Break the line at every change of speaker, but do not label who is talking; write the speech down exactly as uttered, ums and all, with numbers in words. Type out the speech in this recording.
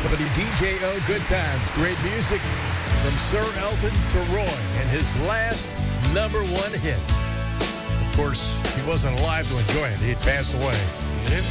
W D J O Good Times. Great music from Sir Elton to Roy and his last number one hit. Of course, he wasn't alive to enjoy it. He had passed away.